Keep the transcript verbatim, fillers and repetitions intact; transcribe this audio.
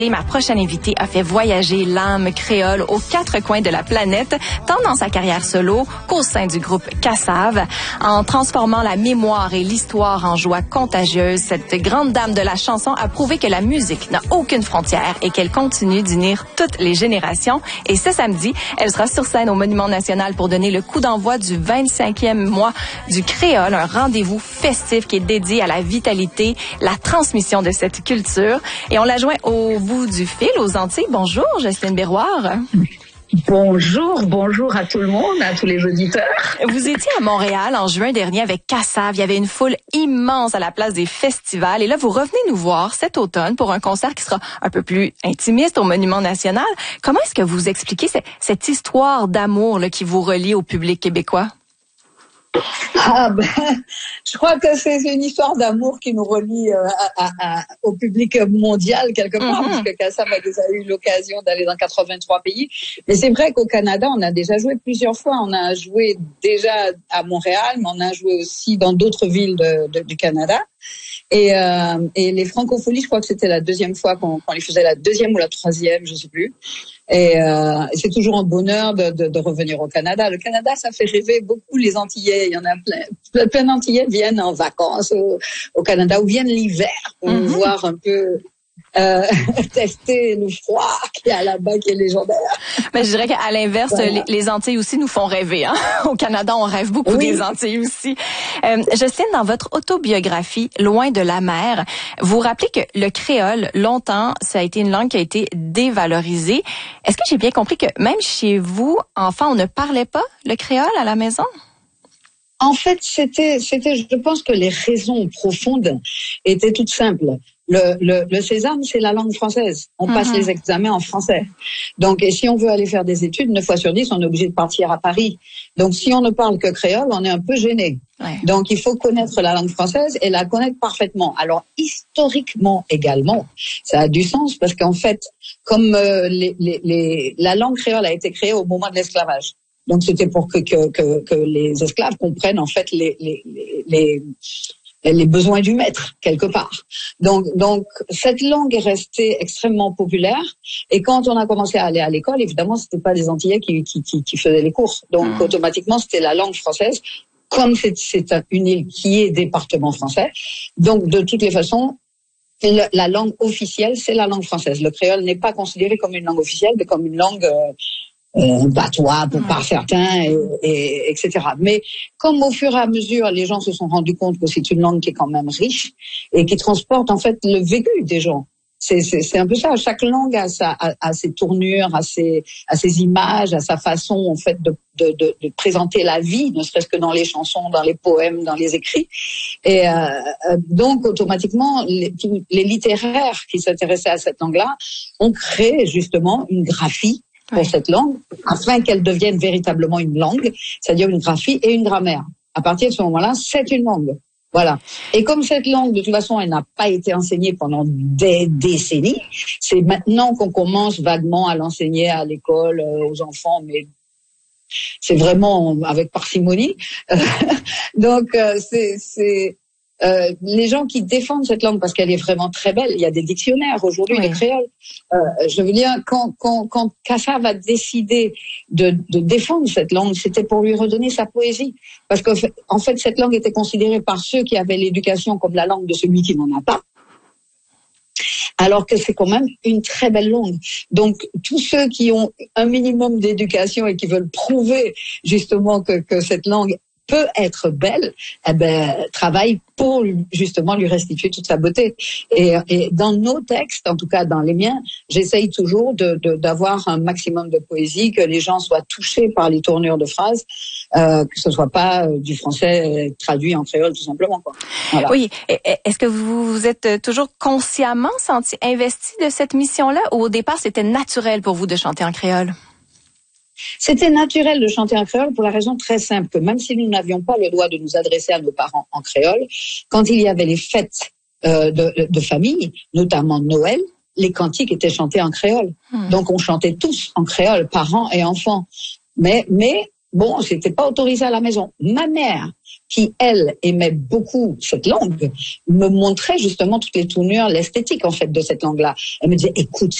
Et ma prochaine invitée a fait voyager l'âme créole aux quatre coins de la planète, tant dans sa carrière solo qu'au sein du groupe Kassav. En transformant la mémoire et l'histoire en joie contagieuse, cette grande dame de la chanson a prouvé que la musique n'a aucune frontière et qu'elle continue d'unir toutes les générations. Et ce samedi, elle sera sur scène au Monument National pour donner le coup d'envoi du vingt-cinquième mois du créole, un rendez-vous festif qui est dédié à la vitalité, la transmission de cette culture. Et on la joint au bout du fil aux Antilles. Bonjour, Jocelyne Berroir. Bonjour, bonjour à tout le monde, à tous les auditeurs. Vous étiez à Montréal en juin dernier avec Kassav. Il y avait une foule immense à la place des festivals. Et là, vous revenez nous voir cet automne pour un concert qui sera un peu plus intimiste au Monument National. Comment est-ce que vous expliquez cette, cette histoire d'amour là, qui vous relie au public québécois? Ah ben, je crois que c'est une histoire d'amour qui nous relie euh, à, à, à, au public mondial quelque part, mm-hmm. parce que Kassav a déjà eu l'occasion d'aller dans quatre-vingt-trois pays. Mais c'est vrai qu'au Canada, on a déjà joué plusieurs fois. On a joué déjà à Montréal, mais on a joué aussi dans d'autres villes de, de, du Canada. Et, euh, et les Francopholies, je crois que c'était la deuxième fois qu'on, qu'on les faisait, la deuxième ou la troisième, je sais plus. Et euh, c'est toujours un bonheur de, de, de revenir au Canada. Le Canada, ça fait rêver beaucoup les Antillais. Il y en a plein. Plein d'Antillais viennent en vacances au, au Canada ou viennent l'hiver pour mm-hmm. voir un peu... Euh, tester le froid qui est là-bas, qui est légendaire. Mais je dirais qu'à l'inverse, voilà. les, les Antilles aussi nous font rêver. Hein? Au Canada, on rêve beaucoup oui. des Antilles aussi. Euh, Jocelyne, dans votre autobiographie, Loin de la mer, vous rappelez que le créole, longtemps, ça a été une langue qui a été dévalorisée. Est-ce que j'ai bien compris que même chez vous, enfant, on ne parlait pas le créole à la maison? En fait, c'était, c'était, je pense que les raisons profondes étaient toutes simples. Le, le, le sésame, c'est la langue française. On mm-hmm. passe les examens en français. Donc, et si on veut aller faire des études, neuf fois sur dix, on est obligé de partir à Paris. Donc, si on ne parle que créole, on est un peu gêné. Ouais. Donc, il faut connaître la langue française et la connaître parfaitement. Alors, historiquement également, ça a du sens parce qu'en fait, comme euh, les, les, les, la langue créole a été créée au moment de l'esclavage. Donc, c'était pour que, que, que, que les esclaves comprennent en fait les, les, les, les, les besoins du maître quelque part. Donc, donc cette langue est restée extrêmement populaire. Et quand on a commencé à aller à l'école, évidemment, c'était pas des Antillais qui, qui, qui, qui faisaient les cours. Donc, mmh. automatiquement, c'était la langue française. Comme c'est, c'est une île qui est département français, donc de toutes les façons, le, la langue officielle, c'est la langue française. Le créole n'est pas considéré comme une langue officielle, mais comme une langue euh, Euh, batois pour par certains, et, et, etc. Mais comme au fur et à mesure, les gens se sont rendus compte que c'est une langue qui est quand même riche et qui transporte en fait le vécu des gens. C'est, c'est, c'est un peu ça. Chaque langue a, sa, a, a ses tournures, a ses, a ses images, a sa façon en fait de, de, de, de présenter la vie, ne serait-ce que dans les chansons, dans les poèmes, dans les écrits. Et euh, donc automatiquement, les, tous les littéraires qui s'intéressaient à cette langue-là ont créé justement une graphie pour cette langue, afin qu'elle devienne véritablement une langue, c'est-à-dire une graphie et une grammaire. À partir de ce moment-là, c'est une langue. Voilà. Et comme cette langue, de toute façon, elle n'a pas été enseignée pendant des décennies, c'est maintenant qu'on commence vaguement à l'enseigner à l'école, euh, aux enfants, mais c'est vraiment avec parcimonie. Donc, euh, c'est... c'est Euh, les gens qui défendent cette langue parce qu'elle est vraiment très belle, il y a des dictionnaires aujourd'hui oui. de créole. Euh, je veux dire, quand quand quand Kassav a décidé de de défendre cette langue, c'était pour lui redonner sa poésie, parce qu'en fait, en fait cette langue était considérée par ceux qui avaient l'éducation comme la langue de celui qui n'en a pas, alors que c'est quand même une très belle langue. Donc tous ceux qui ont un minimum d'éducation et qui veulent prouver justement que que cette langue peut être belle, eh ben, travaille pour justement lui restituer toute sa beauté. Et, et dans nos textes, en tout cas dans les miens, j'essaye toujours de, de, d'avoir un maximum de poésie, que les gens soient touchés par les tournures de phrases, euh, que ce soit pas euh, du français traduit en créole tout simplement, quoi. Voilà. Oui. Est-ce que vous vous êtes toujours consciemment senti investi de cette mission-là, ou au départ c'était naturel pour vous de chanter en créole? C'était naturel de chanter en créole pour la raison très simple que même si nous n'avions pas le droit de nous adresser à nos parents en créole, quand il y avait les fêtes euh, de, de famille, notamment Noël, les cantiques étaient chantés en créole. Mmh. Donc on chantait tous en créole, parents et enfants. Mais, mais bon, c'était pas autorisé à la maison. Ma mère, qui, elle, aimait beaucoup cette langue, me montrait justement toutes les tournures, l'esthétique, en fait, de cette langue-là. Elle me disait, écoute,